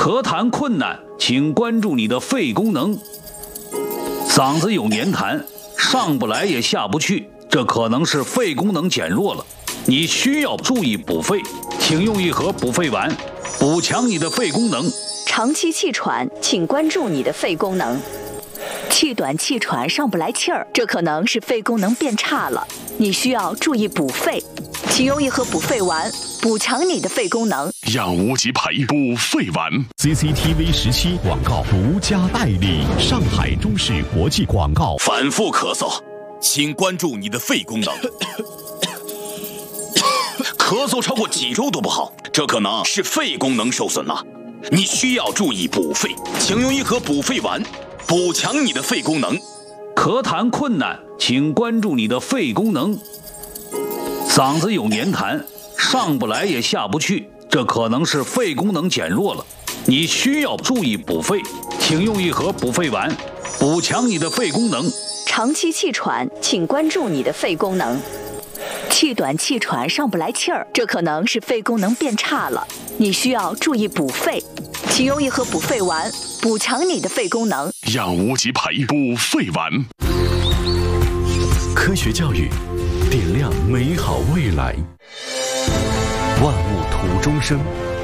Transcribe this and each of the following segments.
咳痰困难，请关注你的肺功能。嗓子有黏痰，上不来也下不去，这可能是肺功能减弱了，你需要注意补肺，请用一盒补肺丸，补强你的肺功能。 长期气喘，请关注你的肺功能。气短气喘上不来气儿，这可能是肺功能变差了，你需要注意补肺，请用一盒补肺丸，补强你的肺功能。 养无极培补肺丸。 CCTV 17广告独家代理，上海中视国际广告。 反复咳嗽，请关注你的肺功能。咳嗽超过几周都不好，这可能是肺功能受损了，你需要注意补肺，请用一盒补肺丸，补强你的肺功能。 咳痰困难，请关注你的肺功能。嗓子有黏痰，上不来也下不去，这可能是肺功能减弱了，你需要注意补肺，请用一盒补肺丸，补强你的肺功能。 长期气喘，请关注你的肺功能。气短气喘上不来气儿，这可能是肺功能变差了，你需要注意补肺，请用一盒补肺丸，补强你的肺功能。 养无极培补肺丸。 科学教育，点亮美好未来。万物土中生，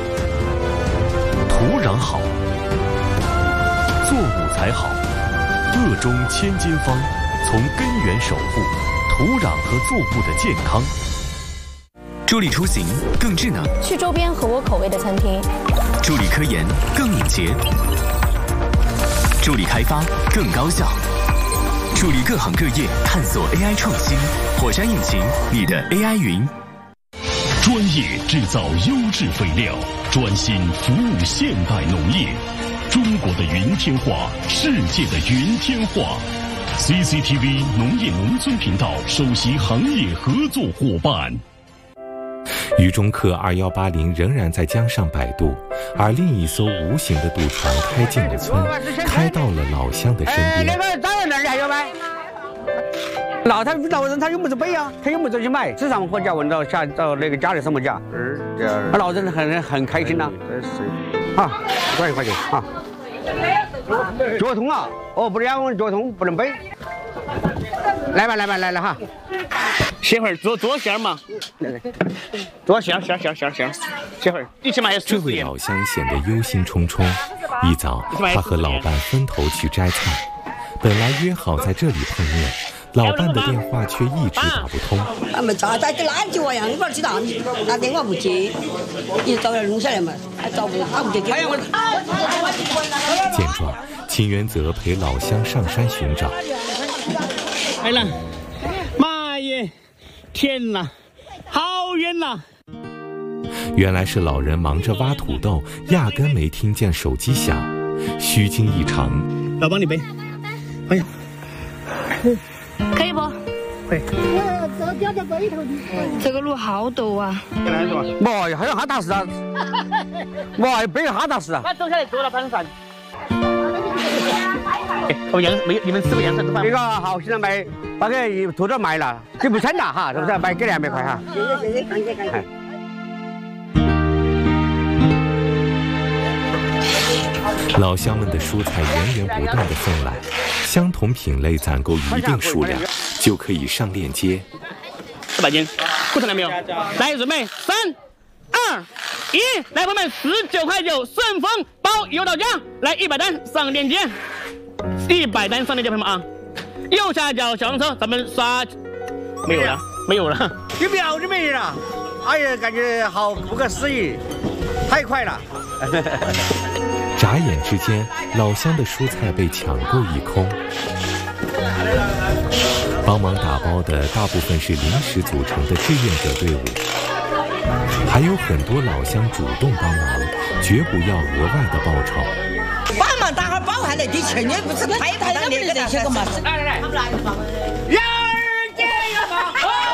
土壤好，作物才好。鄂中千金方，从根源守护土壤和作物的健康。 助力出行更智能， 去周边合我口味的餐厅； 助力科研更敏捷，助力开发更高效，助力各行各业探索 AI 创新。火山引擎，你的 AI 云。 专业制造优质肥料，专心服务现代农业。中国的云天化，世界的云天化。CCTV 农业农村频道首席行业合作伙伴。 渝中客2180仍然在江上摆渡，而另一艘无形的渡船开进了村，开到了老乡的身边。 那个张人那儿还有买？老人他又不是背啊，他又不是去买，时常回家问到找那个家里什么家，老人很开心呐。啊，1块钱啊。脚痛啊？哦，不然我脚痛不能背。来吧哈。歇会儿做馅嘛。做馅。歇会儿，一起买。 这位老乡显得忧心忡忡。一早，他和老伴分头去摘菜，本来约好在这里碰面。老伴的电话却一直打不通。 他们找在跟垃圾一样，你不知道，打电话不接，一早要弄下来嘛，还找不接。 见状，秦元泽陪老乡上山寻找。 来了，妈耶，天哪，好远呐！ 原来是老人忙着挖土豆，压根没听见手机响，虚惊一场。 老帮你背，哎呀。 可以不？ 可以。 我掉在龟头的。这个路好陡啊！ 妈呀，还有哈大事啊！妈呀，背个哈大事啊！他走下来坐到板上。你们吃过羊舌饭？那个好，现在卖把个土豆卖了，给不成了哈，是不是？卖给200块哈。谢谢，感谢。 老乡们的蔬菜源源不断地送来，相同品类攒够一定数量，就可以上链接。 400斤，不成了没有？来，准备3、2、1，来，朋友们，19块9，顺丰包邮到家。来，100单上链接，100单上链接，朋友们啊！右下角小黄车，咱们刷。没有了，一秒就没了。哎呀，感觉好不可思议，太快了。 眨眼之间，老乡的蔬菜被抢购一空。帮忙打包的大部分是临时组成的志愿者队伍，还有很多老乡主动帮忙，绝不要额外的报酬。 帮忙打哈包还来给钱，你不是太那个那些个嘛？来， 2儿加油吧！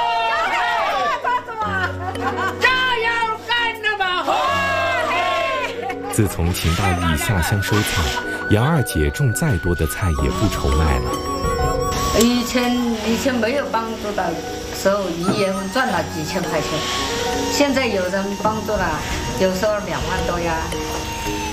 加油干了吧！ 自从秦大义下乡收菜，杨二姐种再多的菜也不愁卖了。 以前没有帮助的时候，一年赚了几千块钱，现在有人帮助了，有时候2万多呀。